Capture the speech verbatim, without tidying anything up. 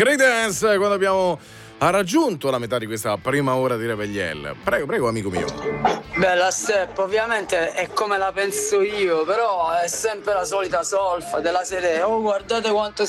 Creedence, quando abbiamo ha raggiunto la metà di questa prima ora di Revegliel. Prego, prego, amico mio. Beh, la step ovviamente è come la penso io, però è sempre la solita solfa della serie. Oh, guardate quanto